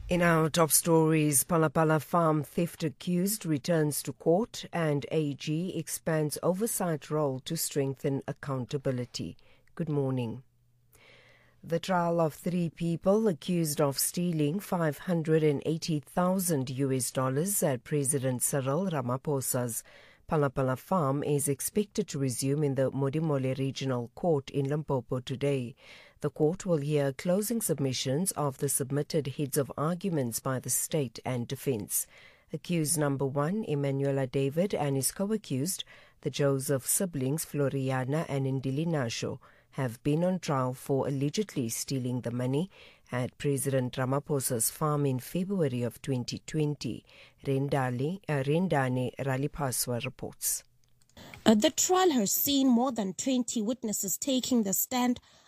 In our top stories, Palapala farm theft accused returns to court and AG expands oversight role to strengthen accountability. Good morning. The trial of 3 people accused of stealing $580,000 at President Cyril Ramaphosa's Palapala farm is expected to resume in the Modimolle Regional Court in Limpopo today. The court will hear closing submissions of the submitted heads of arguments by the state and defense. Accused number 1, Emanuela David, and his co-accused, the Joseph siblings Floriana and Ndili Nasho, have been on trial for allegedly stealing the money at President Ramaphosa's farm in February of 2020. Rendane Ralipaswa reports. The trial has seen more than 20 witnesses taking the stand